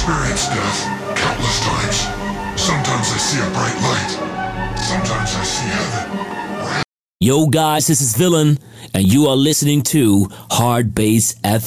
experienced death countless times. Sometimes I see a bright light. Sometimes I see heaven. Yo guys, this is Villain, and you are listening to Hard Bass FM.